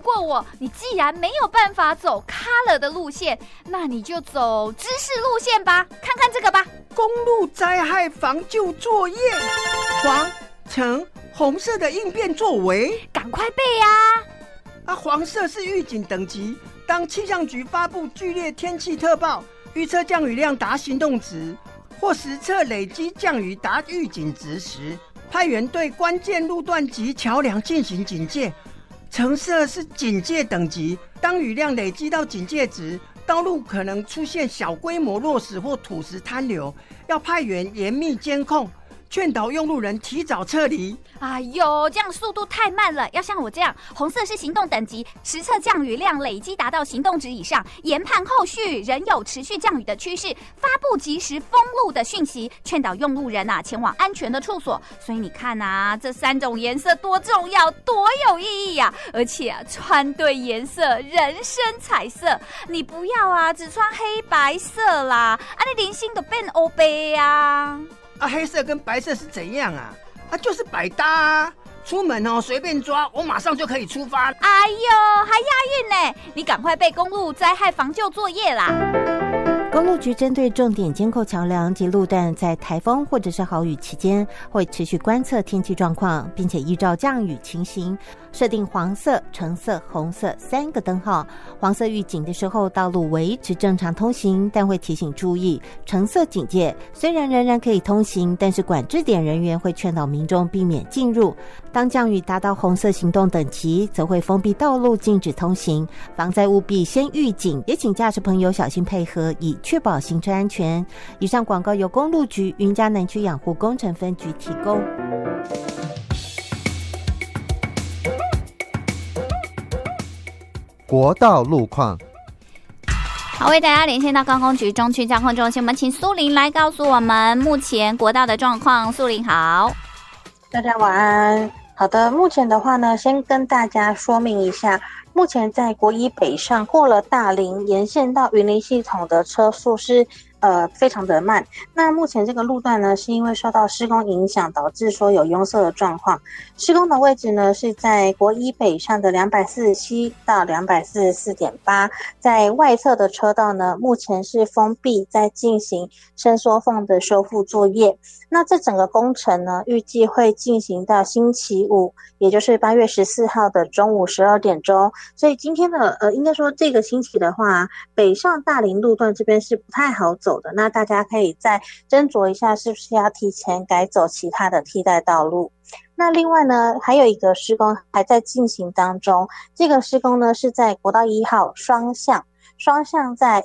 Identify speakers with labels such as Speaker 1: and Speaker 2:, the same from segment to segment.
Speaker 1: 过我，你既然没有办法走color的路线，那你就走知识路线吧，看看这个吧。
Speaker 2: 公路灾害防救作业，黄、橙、红色的应变作为，
Speaker 1: 赶快背啊！
Speaker 2: 黄色是预警等级，当气象局发布剧烈天气特报，预测降雨量达行动值，或实测累积降雨达预警值时，派员对关键路段及桥梁进行警戒。橙色是警戒等级，当雨量累积到警戒值，道路可能出现小规模落石或土石坍流，要派员严密监控，劝导用路人提早撤离。
Speaker 1: 哎呦，这样速度太慢了，要像我这样，红色是行动等级，实测降雨量累积达到行动值以上，研判后续仍有持续降雨的趋势，发布及时封路的讯息，劝导用路人前往安全的处所。所以你看这3种颜色多重要，多有意义啊！而且穿对颜色，人生彩色。你不要只穿黑白色啦，你零星都变欧白啊！
Speaker 2: 黑色跟白色是怎样啊？就是百搭啊！出门随便抓，我马上就可以出发。
Speaker 1: 哎呦，还押韵呢！你赶快背公路灾害防救作业啦！
Speaker 3: 公路局针对重点监控桥梁及路段，在台风或者是豪雨期间，会持续观测天气状况，并且依照降雨情形，设定黄色、橙色、红色3个灯号。黄色预警的时候，道路维持正常通行，但会提醒注意橙色警戒。虽然仍然可以通行，但是管制点人员会劝导民众避免进入。当降雨达到红色行动等级，则会封闭道路，禁止通行。防灾务必先预警，也请驾驶朋友小心配合，以确保行车安全。以上广告由公路局云嘉南区养护工程分局提供。
Speaker 4: 国道路况，
Speaker 1: 好，为大家连线到高工局中区交通中心，我们请苏玲来告诉我们目前国道的状况。苏玲好。
Speaker 5: 大家晚安。好的，目前的话呢，先跟大家说明一下，目前在国一北上过了大林沿线到云林系统的车速是非常的慢。那目前这个路段呢，是因为受到施工影响，导致说有拥塞的状况。施工的位置呢是在国一北上的247到244.8，在外侧的车道呢，目前是封闭，在进行伸缩缝的修复作业。那这整个工程呢，预计会进行到星期五，也就是8月14号的中午12点钟。所以今天的应该说这个星期的话，北上大林路段这边是不太好走的，那大家可以再斟酌一下，是不是要提前改走其他的替代道路。那另外呢，还有一个施工还在进行当中，这个施工呢是在国道1号双向在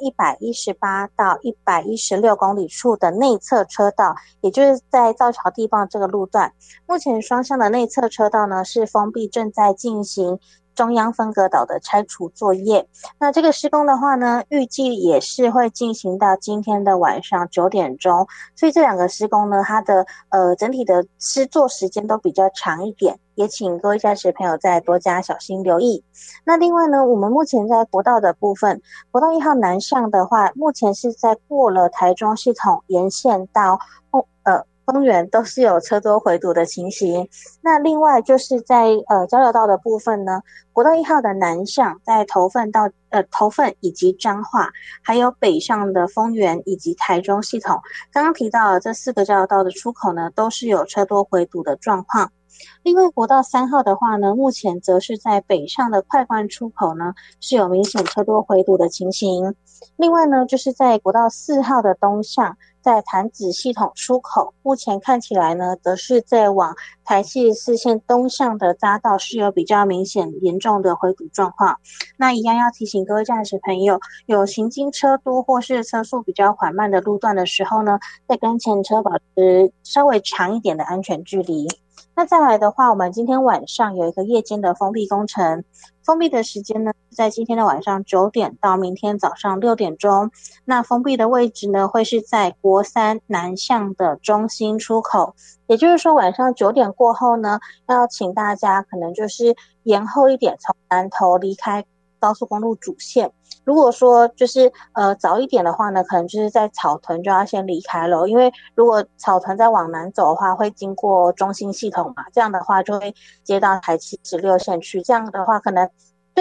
Speaker 5: 118到116公里处的内侧车道，也就是在造桥地磅这个路段。目前双向的内侧车道呢是封闭，正在进行中央分隔岛的拆除作业。那这个施工的话呢，预计也是会进行到今天的晚上9点钟，所以这两个施工呢，它的整体的施作时间都比较长一点，也请各位驾驶朋友再多加小心留意。那另外呢，我们目前在国道的部分，国道1号南向的话，目前是在过了台中系统沿线到公园都是有车多回堵的情形。那另外就是在交流道的部分呢，国道1号的南向在头份以及彰化，还有北上的丰原以及台中系统，刚刚提到的这4个交流道的出口呢，都是有车多回堵的状况。另外国道3号的话呢，目前则是在北上的快关出口呢，是有明显车多回堵的情形。另外呢，就是在国道4号的东向，在潭子系统出口，目前看起来呢，则是在往台74线东向的匝道是有比较明显严重的回堵状况。那一样要提醒各位驾驶朋友，有行经车多或是车速比较缓慢的路段的时候呢，在跟前车保持稍微长一点的安全距离。那再来的话，我们今天晚上有一个夜间的封闭工程，封闭的时间呢，在今天的晚上9点到明天早上6点钟。那封闭的位置呢，会是在国3南向的中心出口，也就是说晚上9点过后呢，要请大家可能就是延后一点，从南投离开高速公路主线。如果说就是早一点的话呢，可能就是在草屯就要先离开了，因为如果草屯再往南走的话，会经过中心系统嘛，这样的话就会接到台76线去，这样的话可能